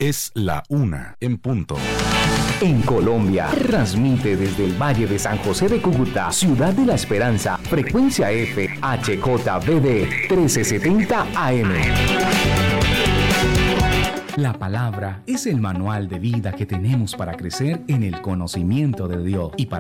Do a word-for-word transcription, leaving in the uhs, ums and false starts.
Es la una en punto. En Colombia, transmite desde el Valle de San José de Cúcuta, Ciudad de la Esperanza, frecuencia F, H J V D trece setenta A M. La palabra es el manual de vida que tenemos para crecer en el conocimiento de Dios y para